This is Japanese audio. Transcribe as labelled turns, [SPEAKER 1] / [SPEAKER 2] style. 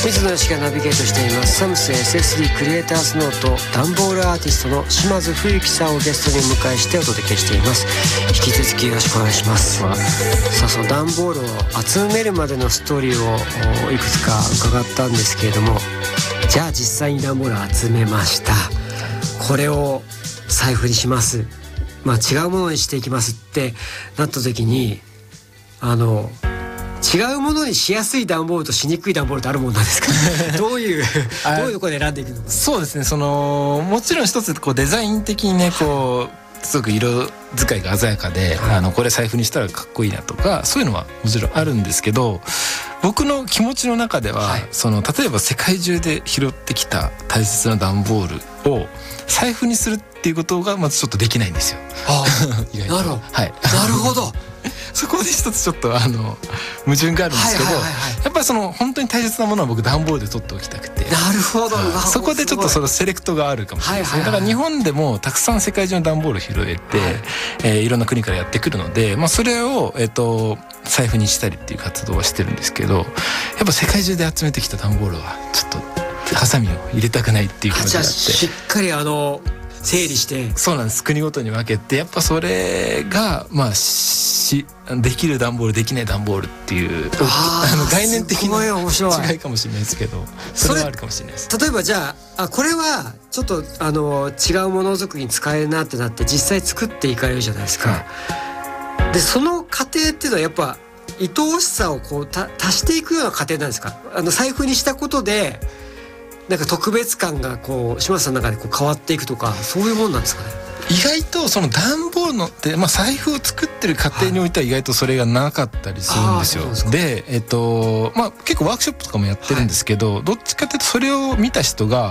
[SPEAKER 1] 水野よしがナビゲートしていますサムス SSD クリエイターズノート段ボールアーティストの島津冬樹さんをゲストにお迎えしてお届けしています。引き続きよろしくお願いします。さあ、その段ボールを集めるまでのストーリーをいくつか伺ったんですけれども、じゃあ実際に段ボールを集めました。これを財布にします、違うものにしていきますってなった時に、違うものにしやすい段ボールとしにくい段ボールってあるもんなんですかどういうところで選んでいくのか。
[SPEAKER 2] そうですね、もちろん一つデザイン的にね、すごく色使いが鮮やかで、これ財布にしたらかっこいいなとか、そういうのはもちろんあるんですけど、僕の気持ちの中では、例えば世界中で拾ってきた大切な段ボールを財布にするっていうことがまずちょっとできないんですよ。意外と。なるほどそこで一つちょっと矛盾があるんですけど、やっぱり本当に大切なものは僕段ボールで取っておきたくて。
[SPEAKER 1] なるほど、
[SPEAKER 2] そこでちょっとそのセレクトがあるかもしれないですね。だから日本でもたくさん世界中の段ボールを拾えて、いろんな国からやってくるので、それを財布にしたりっていう活動はしてるんですけど、やっぱ世界中で集めてきた段ボールはちょっとハサミを入れたくないっていう気持ちがあって、
[SPEAKER 1] しっかり整理して。
[SPEAKER 2] そうなんです、国ごとに分けて、やっぱそれができる段ボールできない段ボールっていう概念的な違いかもしれないですけど、それはあるかもしれないです。
[SPEAKER 1] 例えばじゃあこれはちょっと違うものづくりに使えるなってなって実際作っていかれるじゃないですか、でその過程っていうのはやっぱ愛おしさを足していくような過程なんですか。財布にしたことでなんか特別感が島津さんの中で変わっていくとか、そういうもんなんですかね。
[SPEAKER 2] 意外とその段ボールのって、財布を作ってる過程においては意外とそれがなかったりするんですよ。で、結構ワークショップとかもやってるんですけど、どっちかというとそれを見た人が